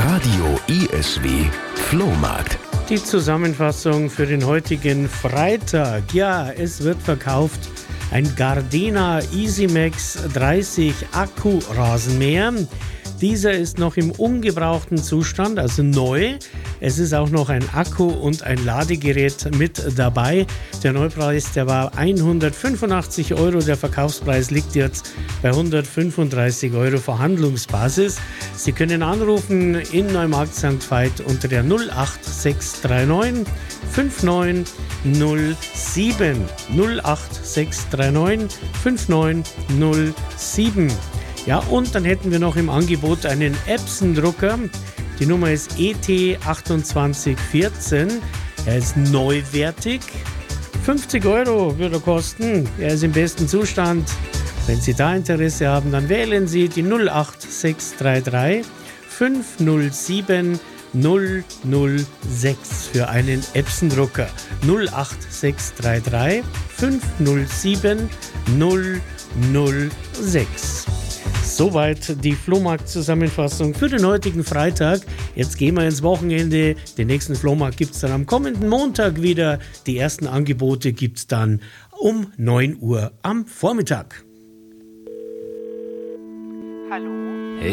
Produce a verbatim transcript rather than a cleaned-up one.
Radio E S W Flohmarkt. Die Zusammenfassung für den heutigen Freitag. Ja, es wird verkauft ein Gardena EasyMax dreißig Akku-Rasenmäher. Dieser ist noch im ungebrauchten Zustand, also neu. Es ist auch noch ein Akku und ein Ladegerät mit dabei. Der Neupreis, der war hundertfünfundachtzig Euro. Der Verkaufspreis liegt jetzt bei hundertfünfunddreißig Euro Verhandlungsbasis. Sie können anrufen in Neumarkt Sankt Veit unter der null acht sechs drei neun fünf neun null sieben. null acht sechs drei neun fünf neun null sieben. Ja, und dann hätten wir noch im Angebot einen Epson-Drucker. Die Nummer ist E T achtundzwanzig vierzehn. Er ist neuwertig. fünfzig Euro würde er kosten. Er ist im besten Zustand. Wenn Sie da Interesse haben, dann wählen Sie die null acht sechs drei drei fünf null sieben null null sechs für einen Epson-Drucker. null acht sechs drei drei fünf null sieben null null sechs. Soweit die Flohmarkt-Zusammenfassung für den heutigen Freitag. Jetzt gehen wir ins Wochenende. Den nächsten Flohmarkt gibt es dann am kommenden Montag wieder. Die ersten Angebote gibt es dann um neun Uhr am Vormittag. Hallo?